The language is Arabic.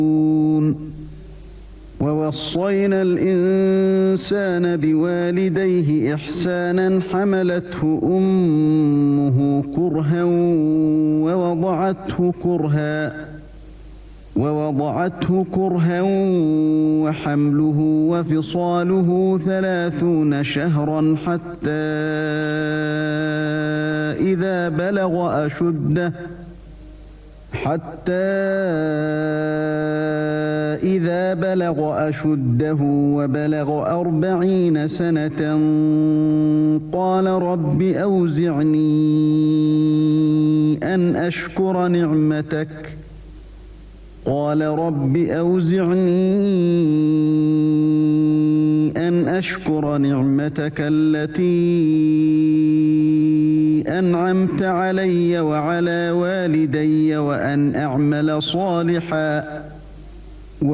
ووصينا الإنسان بوالديه إحسانا حملته أمه كرها ووضعته كرها وحمله وفصاله 30 شهرا حتى إذا بلغ أشده وبلغ 40 سنة قال رب أوزعني أن أشكر نعمتك التي أنعمت علي وعلى والدي وأن أعمل صالحا